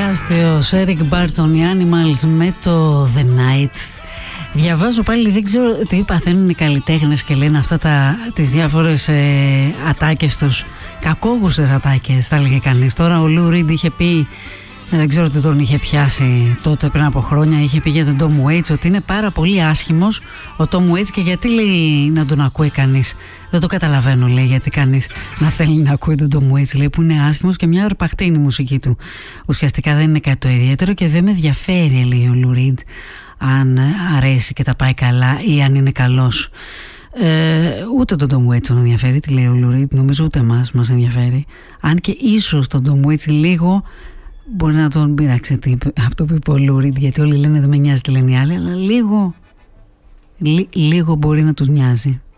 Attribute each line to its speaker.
Speaker 1: τεράστιος Eric Barton, οι Animals με το The Night. Διαβάζω πάλι, δεν ξέρω τι παθαίνουν οι καλλιτέχνες και λένε αυτά τις διάφορες ατάκες τους. Κακόγουστες ατάκες, θα έλεγε κανείς. Τώρα ο Lou Reed είχε πει, δεν ξέρω τι τον είχε πιάσει τότε πριν από χρόνια, είχε πει για τον Tom Waits ότι είναι πάρα πολύ άσχημος ο Tom Waits και γιατί λέει να τον ακούει κανείς. Δεν το καταλαβαίνω, λέει, γιατί κανείς να θέλει να ακούει τον Tom Waits, λέει, που είναι άσχημος και μια αρπαχτή είναι η μουσική του. Ουσιαστικά δεν είναι κάτι το ιδιαίτερο και δεν με ενδιαφέρει, λέει ο Lou Reed, αν αρέσει και τα πάει καλά ή αν είναι καλός. Ούτε τον Tom Waits τον ενδιαφέρει, τι λέει ο Lou Reed, νομίζω ούτε μας ενδιαφέρει. Αν και ίσως τον Tom Waits λίγο μπορεί να τον πειράξει αυτό που είπε ο Lou Reed, γιατί όλοι λένε δεν με νοιάζει τι λένε οι άλλοι, αλλά λίγο μπορεί να τους νοιάζει.